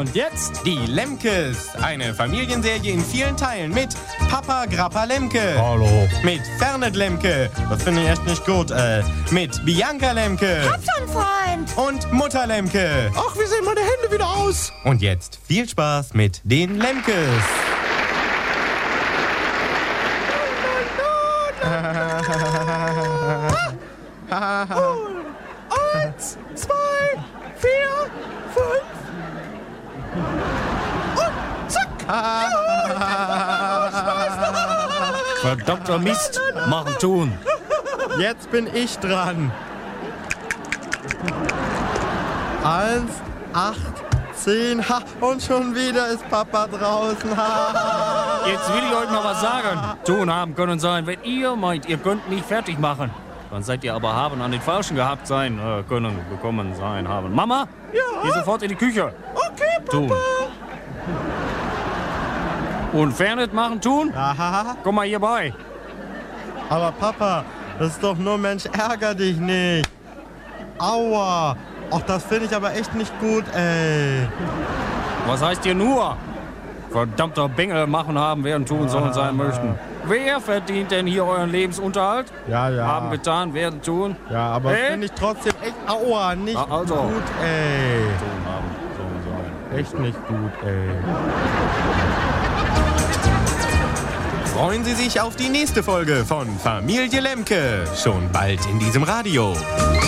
Und jetzt? Die Lemkes. Eine Familienserie in vielen Teilen mit Papa Grappa Lemke. Hallo. Mit Fernet Lemke. Das finde ich echt nicht gut. Mit Bianca Lemke. Hab schon, Freund. Und Mutter Lemke. Ach, wie sehen meine Hände wieder aus? Und jetzt viel Spaß mit den Lemkes. Eins, zwei, 4, 5. Und zack. Verdammter Mist. Machen tun. Jetzt bin ich dran. 1, 8, 10. Ha, und schon wieder ist Papa draußen. Ha. Jetzt will ich euch mal was sagen. Tun haben können sein, wenn ihr meint, ihr könnt mich fertig machen. Dann seid ihr aber haben an den Falschen gehabt sein können, bekommen sein haben. Mama? Ja? Geh sofort in die Küche. Okay, Papa. Tun. Und Fernet machen tun? Aha. Komm mal hier bei. Aber Papa, das ist doch nur Mensch, ärger dich nicht. Aua. Ach, das finde ich aber echt nicht gut, ey. Was heißt ihr nur? Verdammter Bengel machen haben, werden tun sollen sein möchten. Wer verdient denn hier euren Lebensunterhalt? Ja. Haben getan, werden tun. Ja, aber finde ich trotzdem echt, aua, nicht also. gut, ey. Tun haben sollen sein. Echt nicht gut, ey. Freuen Sie sich auf die nächste Folge von Familie Lemke. Schon bald in diesem Radio.